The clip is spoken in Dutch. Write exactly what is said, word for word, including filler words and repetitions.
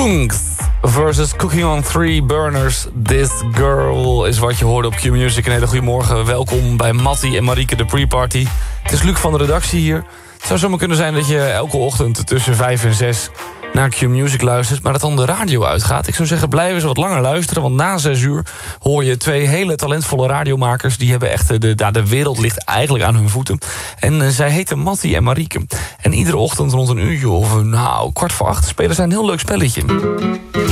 Kungs versus Cooking on Three Burners. This Girl is wat je hoorde op Q-Music. Een hele goede morgen. Welkom bij Mattie en Marieke de Pre-Party. Het is Luc van de redactie hier. Het zou zomaar kunnen zijn dat je elke ochtend tussen vijf en zes naar Q-Music luistert, maar dat dan de radio uitgaat. Ik zou zeggen, blijven ze wat langer luisteren, want na zes uur hoor je twee hele talentvolle radiomakers. Die hebben echt, de, de, de wereld ligt eigenlijk aan hun voeten. En uh, zij heten Mattie en Marieke. En iedere ochtend rond een uurtje of nou, kwart voor acht spelen zij een heel leuk spelletje.